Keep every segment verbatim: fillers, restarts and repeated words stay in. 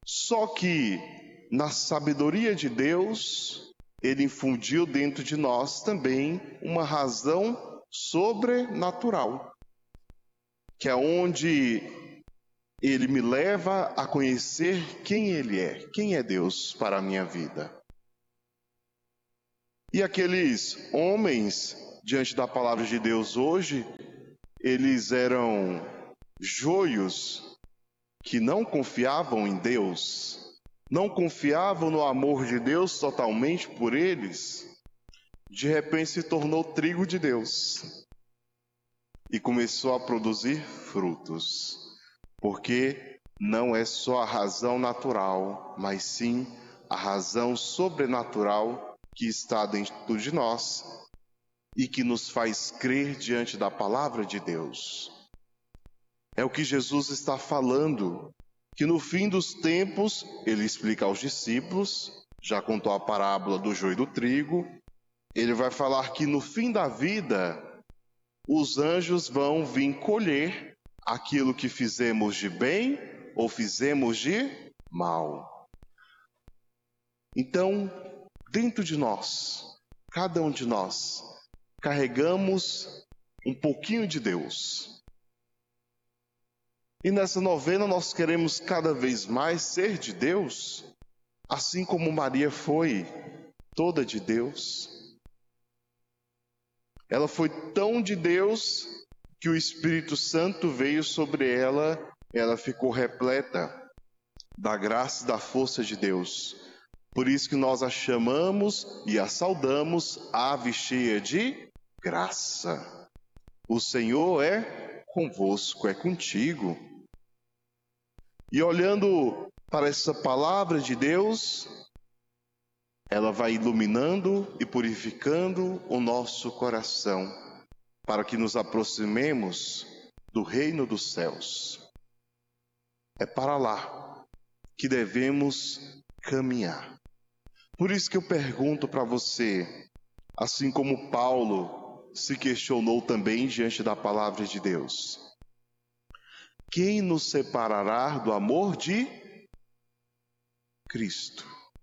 Só que, na sabedoria de Deus, Ele infundiu dentro de nós também uma razão sobrenatural, que é onde Ele me leva a conhecer quem Ele é, quem é Deus para a minha vida. E aqueles homens, diante da palavra de Deus hoje, eles eram joios que não confiavam em Deus, não confiavam no amor de Deus totalmente por eles. De repente se tornou trigo de Deus e começou a produzir frutos, porque não é só a razão natural, mas sim a razão sobrenatural que está dentro de nós e que nos faz crer diante da palavra de Deus. É o que Jesus está falando, que no fim dos tempos, Ele explica aos discípulos, já contou a parábola do joio e do trigo, Ele vai falar que no fim da vida, os anjos vão vir colher aquilo que fizemos de bem ou fizemos de mal. Então, dentro de nós, cada um de nós, carregamos um pouquinho de Deus. E nessa novena nós queremos cada vez mais ser de Deus, assim como Maria foi toda de Deus. Ela foi tão de Deus que o Espírito Santo veio sobre ela, ela ficou repleta da graça e da força de Deus. Por isso que nós a chamamos e a saudamos ave cheia de graça. O Senhor é convosco, é contigo. E olhando para essa palavra de Deus, ela vai iluminando e purificando o nosso coração, para que nos aproximemos do reino dos céus. É para lá que devemos caminhar. Por isso que eu pergunto para você, assim como Paulo se questionou também diante da palavra de Deus: quem nos separará do amor de Cristo?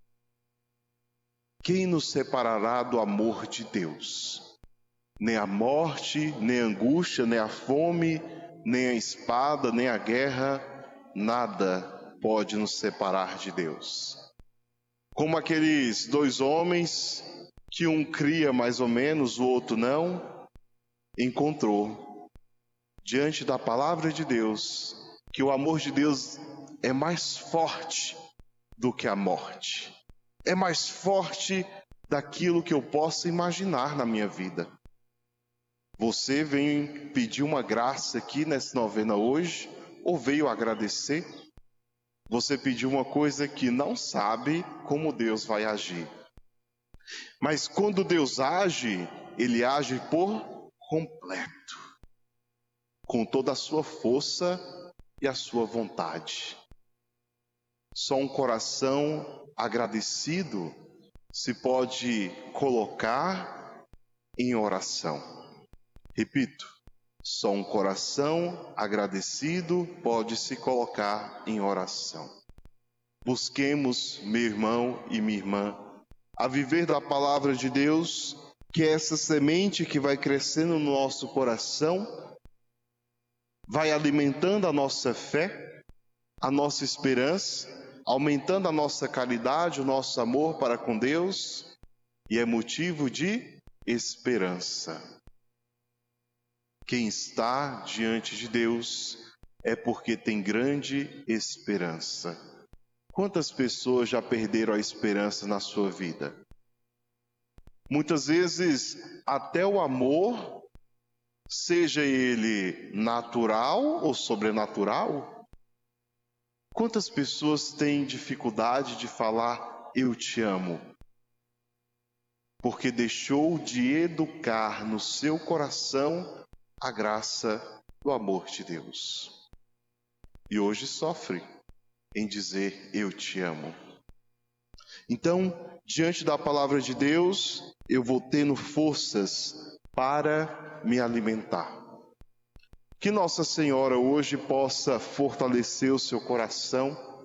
Quem nos separará do amor de Deus? Nem a morte, nem a angústia, nem a fome, nem a espada, nem a guerra, nada pode nos separar de Deus. Como aqueles dois homens, que um cria mais ou menos, o outro não, encontrou diante da palavra de Deus, que o amor de Deus é mais forte do que a morte. É mais forte daquilo que eu possa imaginar na minha vida. Você vem pedir uma graça aqui nessa novena hoje, ou veio agradecer? Você pediu uma coisa que não sabe como Deus vai agir. Mas quando Deus age, Ele age por completo, com toda a sua força e a sua vontade. Só um coração agradecido se pode colocar em oração. Repito, só um coração agradecido pode se colocar em oração. Busquemos, meu irmão e minha irmã, a viver da palavra de Deus, que é essa semente que vai crescendo no nosso coração, vai alimentando a nossa fé, a nossa esperança, aumentando a nossa caridade, o nosso amor para com Deus, e é motivo de esperança. Quem está diante de Deus é porque tem grande esperança. Quantas pessoas já perderam a esperança na sua vida? Muitas vezes até o amor, seja ele natural ou sobrenatural. Quantas pessoas têm dificuldade de falar eu te amo? Porque deixou de educar no seu coração a graça do amor de Deus. E hoje sofre em dizer eu te amo. Então, diante da palavra de Deus, eu vou tendo forças para me alimentar. Que Nossa Senhora hoje possa fortalecer o seu coração,